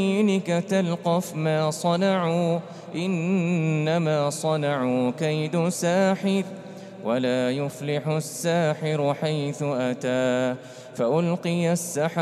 يمينك تلقف ما صنعوا إنما صنعوا كيد ساحر ولا يفلح الساحر حيث أتى فألقي السحرة